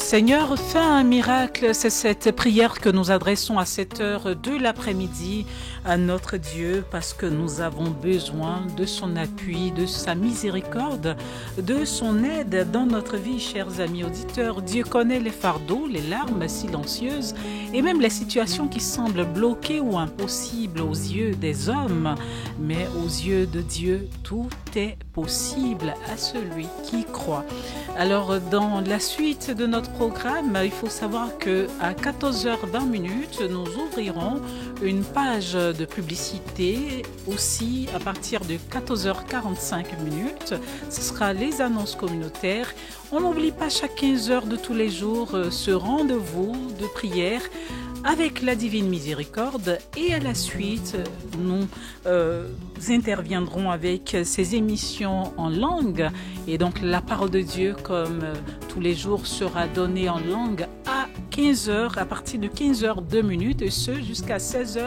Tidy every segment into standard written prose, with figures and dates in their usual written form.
Seigneur, fais un miracle. C'est cette prière que nous adressons à cette heure de l'après-midi à notre Dieu parce que nous avons besoin de son appui, de sa miséricorde, de son aide dans notre vie, chers amis auditeurs. Dieu connaît les fardeaux, les larmes silencieuses et même les situations qui semblent bloquées ou impossibles aux yeux des hommes. Mais aux yeux de Dieu, tout est possible à celui qui croit. Alors, dans la suite de notre programme, il faut savoir qu'à 14h20, nous ouvrirons une page de publicité. Aussi, à partir de 14h45, ce sera les annonces communautaires. On n'oublie pas chaque 15h de tous les jours ce rendez-vous de prière avec la Divine Miséricorde, et à la suite, nous interviendrons avec ces émissions en langue, et donc la parole de Dieu, comme tous les jours, sera donnée en langue à 15h, à partir de 15h02, et ce jusqu'à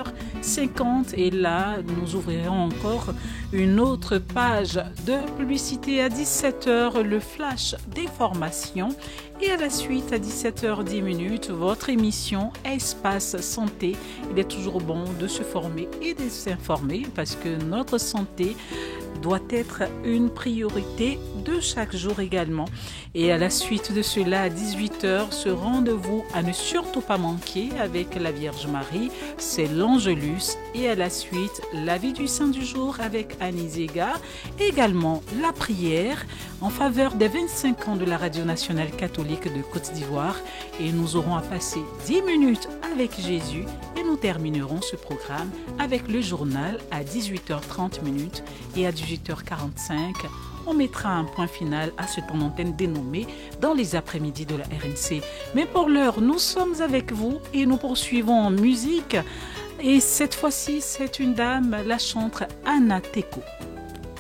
16h50, et là, nous ouvrirons encore une autre page de publicité à 17h, le flash d'information. Et à la suite, à 17h10, votre émission Espace Santé. Il est toujours bon de se former et de s'informer parce que notre santé doit être une priorité de chaque jour également. Et à la suite de cela, à 18h, ce rendez-vous à ne surtout pas manquer avec la Vierge Marie, c'est l'Angélus. Et à la suite, la vie du Saint du jour avec Annie Zega. Également la prière en faveur des 25 ans de la Radio Nationale Catholique de Côte d'Ivoire. Et nous aurons à passer 10 minutes avec Jésus et nous terminerons ce programme avec le journal à 18h30 et à 18h45. On mettra un point final à ce temps d'antenne dénommé dans les après-midi de la RNC. Mais pour l'heure, nous sommes avec vous et nous poursuivons en musique. Et cette fois-ci, c'est une dame, la chanteuse Anna Teko.